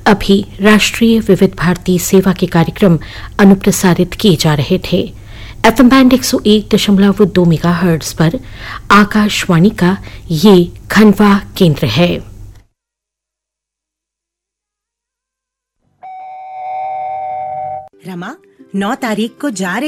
अभी राष्ट्रीय विविध भारती सेवा के कार्यक्रम अनुप्रसारित किए जा रहे थे। एफएम बैंड 101.2 मेगाहर्ट्ज पर आकाशवाणी का ये खंडवा केंद्र है। रमा, 9 तारीख को जा रहे